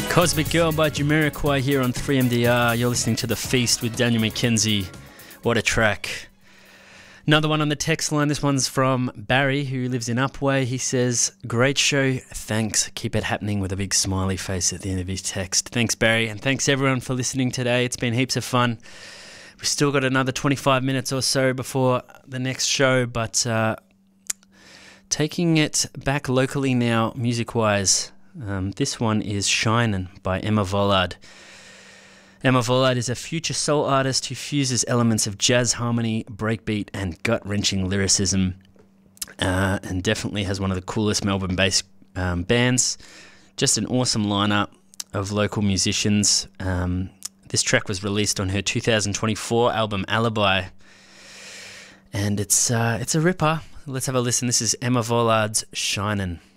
Cosmic Girl by Jamiroquai here on 3MDR. You're listening to The Feast with Daniel McKenzie. What a track. Another one on the text line. This one's from Barry, who lives in Upwey. He says, great show, thanks. Keep it happening, with a big smiley face at the end of his text. Thanks, Barry, and thanks everyone for listening today. It's been heaps of fun. We've still got another 25 minutes or so before the next show, but taking it back locally now, music-wise. This one is Shinin' by Emma Vollard. Emma Vollard is a future soul artist who fuses elements of jazz harmony, breakbeat and gut-wrenching lyricism, and definitely has one of the coolest Melbourne-based bands. Just an awesome lineup of local musicians. This track was released on her 2024 album Alibi, and it's a ripper. Let's have a listen. This is Emma Vollard's Shinin'.